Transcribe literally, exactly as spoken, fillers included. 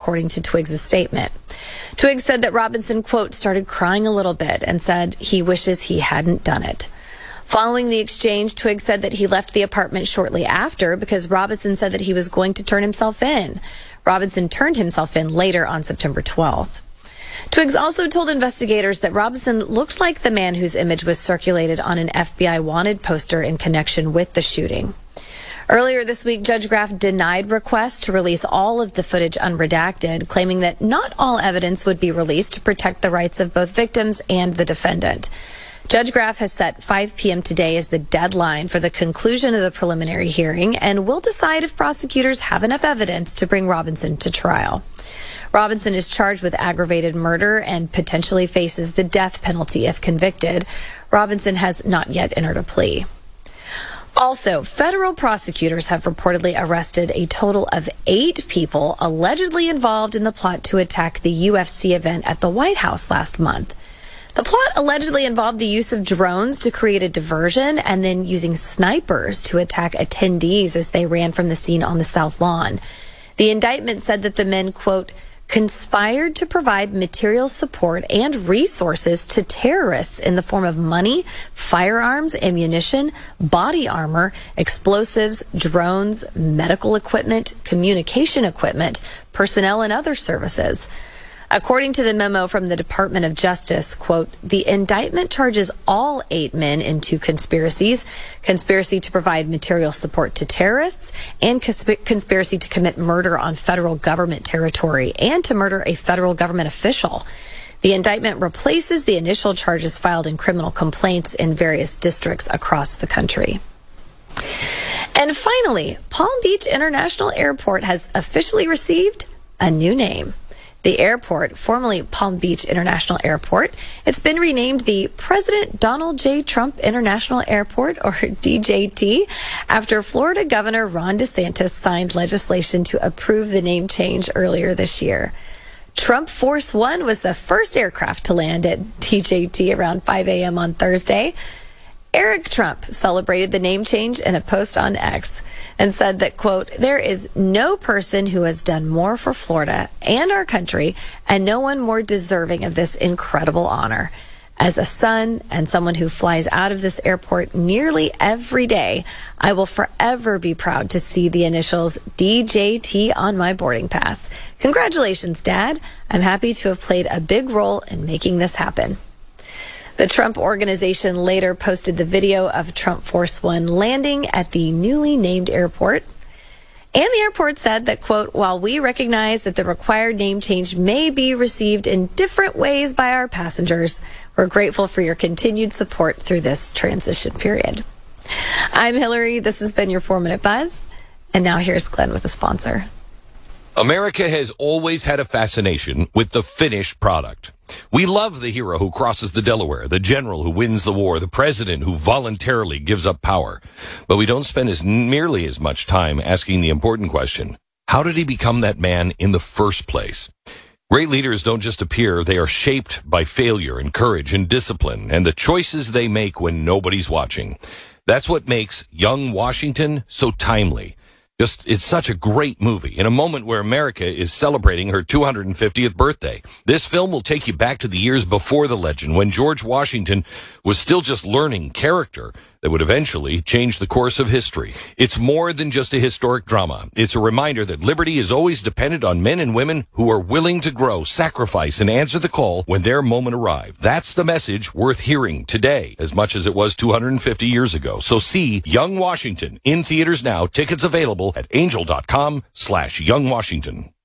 according to Twiggs' statement. Twiggs said that Robinson, quote, started crying a little bit and said he wishes he hadn't done it. Following the exchange, Twiggs said that he left the apartment shortly after because Robinson said that he was going to turn himself in. Robinson turned himself in later on September twelfth. Twiggs also told investigators that Robinson looked like the man whose image was circulated on an F B I wanted poster in connection with the shooting. Earlier this week, Judge Graff denied requests to release all of the footage unredacted, claiming that not all evidence would be released to protect the rights of both victims and the defendant. Judge Graff has set five p.m. today as the deadline for the conclusion of the preliminary hearing and will decide if prosecutors have enough evidence to bring Robinson to trial. Robinson is charged with aggravated murder and potentially faces the death penalty if convicted. Robinson has not yet entered a plea. Also, federal prosecutors have reportedly arrested a total of eight people allegedly involved in the plot to attack the U F C event at the White House last month. The plot allegedly involved the use of drones to create a diversion and then using snipers to attack attendees as they ran from the scene on the South Lawn. The indictment said that the men, quote, conspired to provide material support and resources to terrorists in the form of money, firearms, ammunition, body armor, explosives, drones, medical equipment, communication equipment, personnel, and other services. According to the memo from the Department of Justice, quote, the indictment charges all eight men in two conspiracies, conspiracy to provide material support to terrorists and consp- conspiracy to commit murder on federal government territory and to murder a federal government official. The indictment replaces the initial charges filed in criminal complaints in various districts across the country. And finally, Palm Beach International Airport has officially received a new name. The airport, formerly Palm Beach International Airport, it's been renamed the President Donald J. Trump International Airport, or D J T, after Florida Governor Ron DeSantis signed legislation to approve the name change earlier this year. Trump Force One was the first aircraft to land at D J T around five a.m. on Thursday. Eric Trump celebrated the name change in a post on X and said that, quote, there is no person who has done more for Florida and our country and no one more deserving of this incredible honor. As a son and someone who flies out of this airport nearly every day, I will forever be proud to see the initials D J T on my boarding pass. Congratulations, Dad. I'm happy to have played a big role in making this happen. The Trump Organization later posted the video of Trump Force One landing at the newly named airport. And the airport said that, quote, while we recognize that the required name change may be received in different ways by our passengers, we're grateful for your continued support through this transition period. I'm Hillary. This has been your four-minute buzz. And now here's Glenn with a sponsor. America has always had a fascination with the finished product. We love the hero who crosses the Delaware, the general who wins the war, the president who voluntarily gives up power. But we don't spend as nearly as much time asking the important question, how did he become that man in the first place? Great leaders don't just appear, they are shaped by failure and courage and discipline and the choices they make when nobody's watching. That's what makes Young Washington so timely. Just, it's such a great movie in a moment where America is celebrating her two hundred fiftieth birthday. This film will take you back to the years before the legend, when George Washington was still just learning character that would eventually change the course of history. It's more than just a historic drama. It's a reminder that liberty is always dependent on men and women who are willing to grow, sacrifice, and answer the call when their moment arrives. That's the message worth hearing today, as much as it was two hundred fifty years ago. So see Young Washington in theaters now. Tickets available at angel.com slash Young Washington.